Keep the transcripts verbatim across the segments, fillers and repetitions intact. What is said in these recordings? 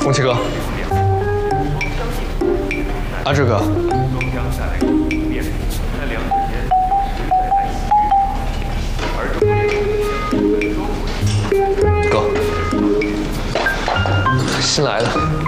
风七哥，阿志哥，哥，新来的。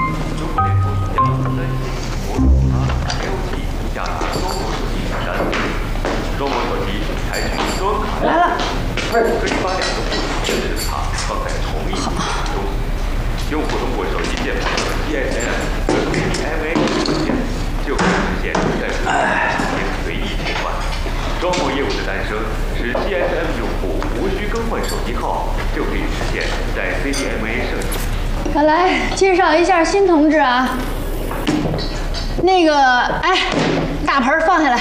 来了。 可以把两个不同的字卡放在同一屏幕中。用户通过手机键盘 G S M 和 C D M A 文件，就可以实现在手机之间随意切换。双模业务的诞生，使 G S M 用户无需更换手机号，就可以实现在 C D M A 设计。 来来，介绍一下新同志啊。那个，哎，大盆放下来。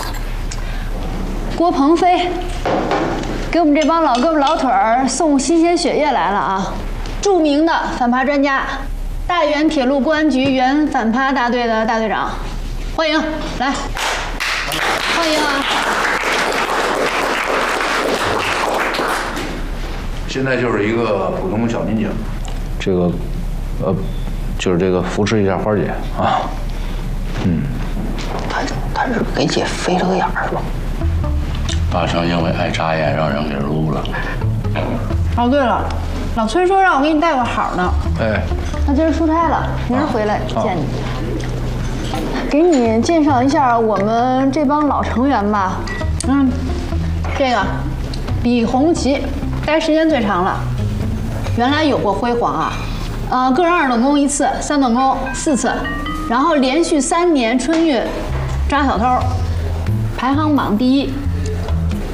郭鹏飞。 给我们这帮老哥们老腿儿送新鲜血液来了啊！著名的反扒专家，大原铁路公安局原反扒大队的大队长，欢迎来，欢迎啊！ 现在就是一个普通小民警， 这个，呃，就是这个扶持一下花姐啊。嗯， 他他是给姐飞了个眼儿吧？ 八成因为爱眨眼让人给撸了。 哦，对了，老崔说让我给你带个好呢。 哎， 他今儿出差了，明儿回来见你。给你介绍一下我们这帮老成员吧。嗯，这个李红旗，待时间最长了，原来有过辉煌啊，呃，个人二等功一次，三等功四次，然后连续三年春运抓小偷，排行榜第一。